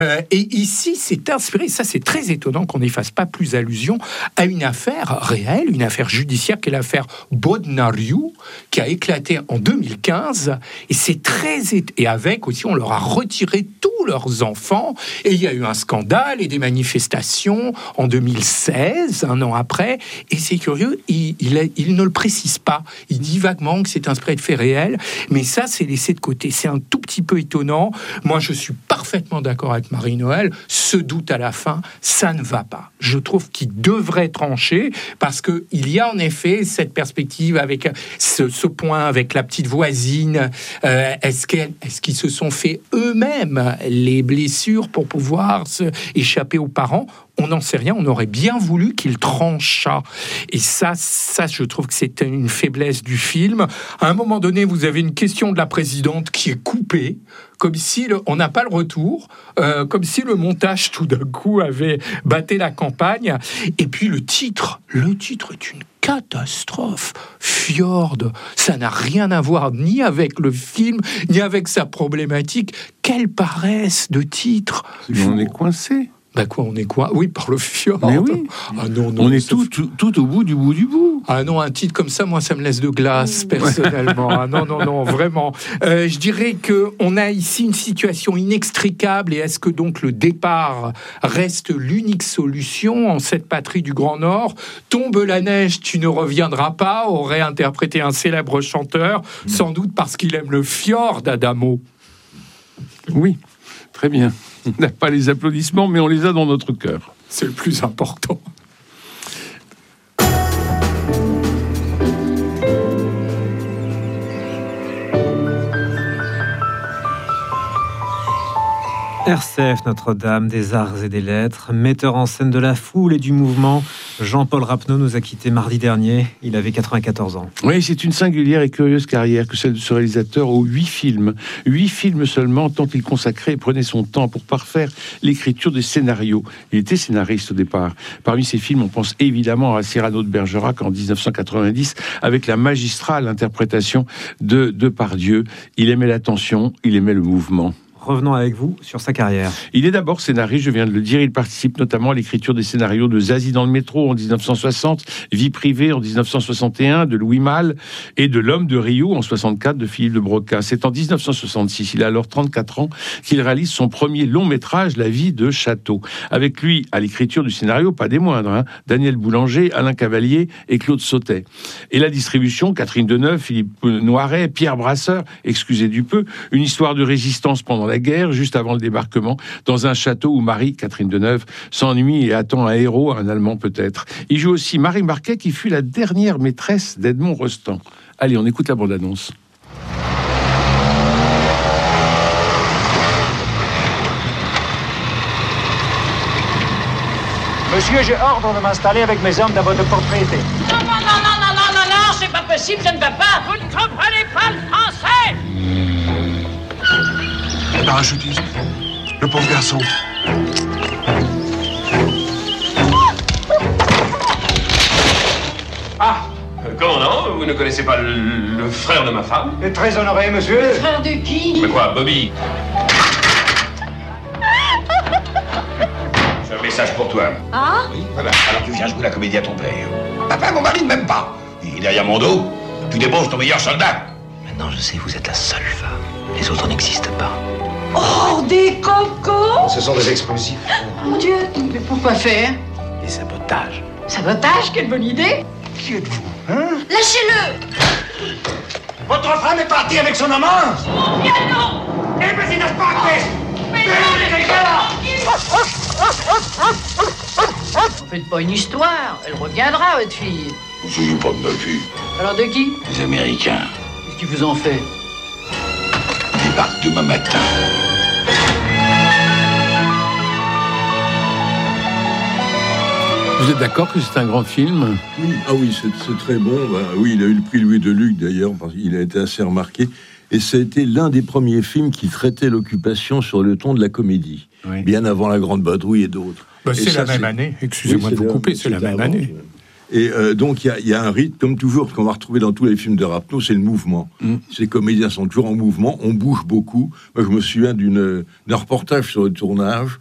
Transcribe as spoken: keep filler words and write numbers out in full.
Euh, et ici, c'est inspiré, ça c'est très étonnant qu'on n'y fasse pas plus allusion à une affaire réelle, une affaire judiciaire qui est l'affaire Bodnariu, qui a éclaté en deux mille quinze, et c'est très étonnant. Et avec aussi, on leur a retiré tous leurs enfants, et il y a eu un scandale et des manifestations en deux mille seize, un an après, et c'est curieux, il, il, il ne le précise pas, il dit vaguement que c'est inspiré de faits réels, mais ça c'est laissé de côté, c'est un tout petit peu étonnant. Moi je suis parfaitement d'accord avec Marie-Noël, ce doute à la fin, ça ne va pas. Je trouve qu'il devrait trancher, parce qu'il y a en effet cette perspective avec ce, ce point avec la petite voisine. Euh, est-ce, qu'elle, est-ce qu'ils se sont fait eux-mêmes les blessures pour pouvoir se échapper aux parents? On n'en sait rien, on aurait bien voulu qu'il tranchât. Et ça, ça, je trouve que c'est une faiblesse du film. À un moment donné, vous avez une question de la présidente qui est coupée, comme si le, on n'a pas le retour, euh, comme si le montage tout d'un coup avait batté la campagne. Et puis le titre, le titre est une catastrophe. Fjord, ça n'a rien à voir ni avec le film, ni avec sa problématique. Quelle paresse de titre. On est coincé. Bah quoi, on est quoi? Oui, par le fjord. Mais oui. Ah non, non, on est tout, tout, tout au bout du bout du bout. Ah non, un titre comme ça, moi, ça me laisse de glace, personnellement. Ah non, non, non, vraiment. Euh, je dirais qu'on a ici une situation inextricable. Et est-ce que donc le départ reste l'unique solution en cette patrie du Grand Nord? Tombe la neige, tu ne reviendras pas, aurait interprété un célèbre chanteur, mmh. sans doute parce qu'il aime le fjord d'Adamo. Oui, très bien. On n'a pas les applaudissements, mais on les a dans notre cœur. C'est le plus important. R C F Notre-Dame des Arts et des Lettres, metteur en scène de la foule et du mouvement, Jean-Paul Rapneau nous a quittés mardi dernier. Il avait quatre-vingt-quatorze ans. Oui, c'est une singulière et curieuse carrière que celle de ce réalisateur aux huit films. Huit films seulement, tant il consacrait et prenait son temps pour parfaire l'écriture des scénarios. Il était scénariste au départ. Parmi ces films, on pense évidemment à Cyrano de Bergerac en dix-neuf cent quatre-vingt-dix, avec la magistrale interprétation de Depardieu. Il aimait l'attention, il aimait le mouvement. Revenons avec vous sur sa carrière. Il est d'abord scénariste, je viens de le dire. Il participe notamment à l'écriture des scénarios de Zazie dans le métro en dix-neuf cent soixante, Vie privée en dix-neuf cent soixante et un de Louis Malle et de L'homme de Rio en soixante-quatre de Philippe de Broca. C'est en dix-neuf cent soixante-six, il a alors trente-quatre ans, qu'il réalise son premier long métrage, La vie de Château. Avec lui, à l'écriture du scénario, pas des moindres, hein, Daniel Boulanger, Alain Cavalier et Claude Sautet. Et la distribution, Catherine Deneuve, Philippe Noiret, Pierre Brasseur, excusez du peu, une histoire de résistance pendant la guerre, juste avant le débarquement, dans un château où Marie, Catherine Deneuve, s'ennuie et attend un héros, un Allemand peut-être. Il joue aussi Marie Marquet, qui fut la dernière maîtresse d'Edmond Rostand. Allez, on écoute la bande-annonce. Monsieur, j'ai ordre de m'installer avec mes hommes dans votre propriété. Non, non, non, non, non, non, non, non, c'est pas possible, je ne veux pas. Vous ne comprenez pas le français. Le parachutiste, le pauvre garçon. Ah, euh, comment non? Vous ne connaissez pas le, le frère de ma femme? Et très honoré, monsieur. Le frère de qui? Mais quoi, Bobby? J'ai un message pour toi. Ah? Oui, voilà. Alors tu viens jouer la comédie à ton père. Papa, mon mari ne m'aime pas. Il est derrière mon dos. Tu débauches ton meilleur soldat. Maintenant, je sais, vous êtes la seule femme. Les autres n'existent pas. Oh, des cocos! Ce sont des explosifs. Oh, mon Dieu, mais pourquoi faire? Des sabotages. Sabotage, quelle bonne idée! Qui êtes-vous, hein? Lâchez-le! Votre femme est partie avec son amant! Mon piano! Eh ben, c'est n'est pas acté! Mais non, faites pas une histoire, elle reviendra, votre fille. Vous ne souvenez pas de ma fille? Alors de qui? Les Américains Qu'est-ce qu'ils vous ont fait? débarquent demain matin. Vous êtes d'accord que c'est un grand film? Oui, ah oui, c'est, c'est très bon. Bah, oui, il a eu le prix Louis de Luc d'ailleurs, parce qu'il a été assez remarqué. Et ça a été l'un des premiers films qui traitait l'occupation sur le ton de la comédie, oui. Bien avant La Grande Vadrouille et d'autres. Bah, et c'est ça, la même c'est... année, excusez-moi oui, de vous couper, c'est, c'est la même avant, année. Et euh, donc, il y, y a un rythme, comme toujours, qu'on va retrouver dans tous les films de Rapneau, c'est le mouvement. Mm. Ces comédiens sont toujours en mouvement, on bouge beaucoup. Moi, je me souviens d'une, d'un reportage sur le tournage